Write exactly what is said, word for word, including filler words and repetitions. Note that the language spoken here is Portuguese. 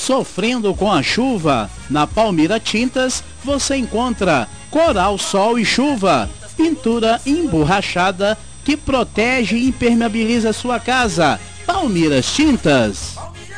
Sofrendo com a chuva? Na Palmira Tintas você encontra Coral, Sol e Chuva, pintura emborrachada que protege e impermeabiliza sua casa. Palmiras Tintas.